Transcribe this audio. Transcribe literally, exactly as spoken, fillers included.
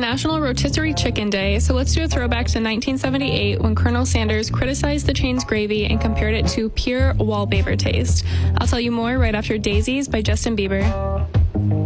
National Rotisserie Chicken Day, so let's do a throwback to nineteen seventy-eight when Colonel Sanders criticized the chain's gravy and compared it to pure wallpaper taste. I'll tell you more right after Daisies by Justin Bieber.